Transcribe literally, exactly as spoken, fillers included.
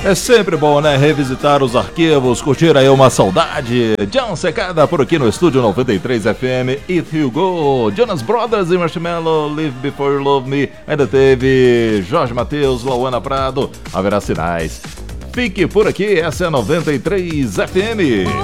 É sempre bom, né? Revisitar os arquivos, curtir aí uma saudade. John Secada por aqui no Estúdio noventa e três F M. If You Go, Jonas Brothers e Marshmello, Live Before You Love Me. Ainda teve Jorge Mateus, Lauana Prado, Haverá Sinais. Fique por aqui, essa é a noventa e três F M.